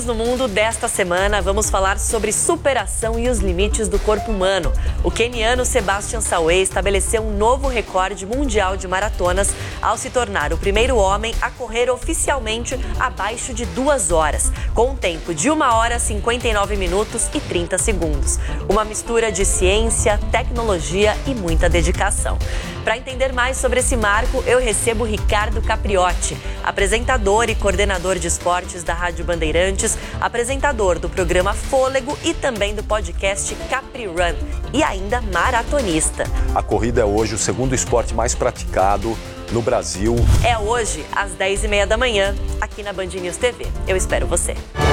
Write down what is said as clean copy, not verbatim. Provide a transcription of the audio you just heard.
no Mundo desta semana, vamos falar sobre superação e os limites do corpo humano. O queniano Sebastian Sawe estabeleceu um novo recorde mundial de maratonas ao se tornar o primeiro homem a correr oficialmente abaixo de 2 horas, com um tempo de 1 hora, 59 minutos e 30 segundos. Uma mistura de ciência, tecnologia e muita dedicação. Para entender mais sobre esse marco, eu recebo Ricardo Capriotti, apresentador e coordenador de esportes da Rádio Bandeirantes, apresentador do programa Fôlego e também do podcast Capri Run, e ainda maratonista. A corrida é hoje o segundo esporte mais praticado no Brasil. É hoje, às 10h30 da manhã, aqui na Band News TV. Eu espero você.